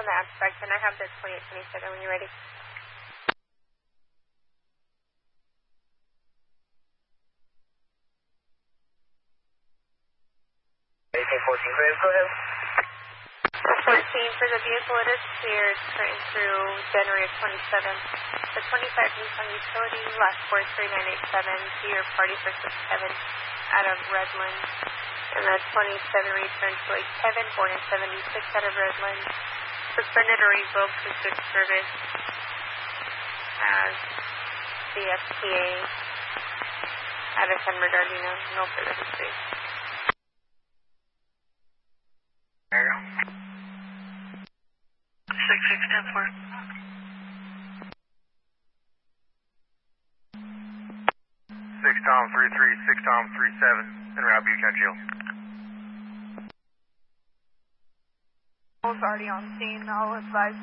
on the abstract, and I have the 2827 when you're ready. Go ahead. 14, for the vehicle, it is cleared through January of 27th. The 25 Nissan Utility, last 43987 to your party for 67 out of Redland. And the 27 returned to a Kevin, born in 76 out of Redland. Suspended or revoked his good service as the FTA out of San Bernardino. No further history. There you go. 6610-4. 6 Tom 33, 6 Tom 37, en route Butte Jail. Already on scene. I'll advise